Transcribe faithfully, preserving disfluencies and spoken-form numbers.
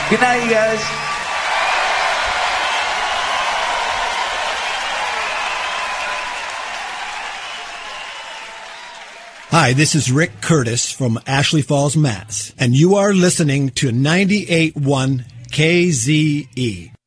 Good night, you guys. Hi, this is Rick Curtis from Ashley Falls, Mass. And you are listening to ninety-eight point one K Z E.